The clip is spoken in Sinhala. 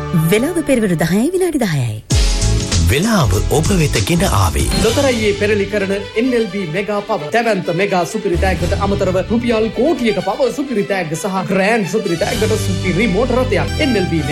වෙලාව පෙරවරු 10යි විනාඩි 10යි. වෙලාව ඔබ වෙත ගෙන ආවේ. ලොතරැයියේ පෙරලි කරන NLB මෙගා පව. දැවැන්ත මෙගා සුපිරි තෑග්ගට අමතරව රුපියල් කෝටියක පව සුපිරි තෑග්ග සහ ග්‍රෑන්ඩ් සුපිරි තෑග්ගට සුපිරි මෝටර රථයක්. NLB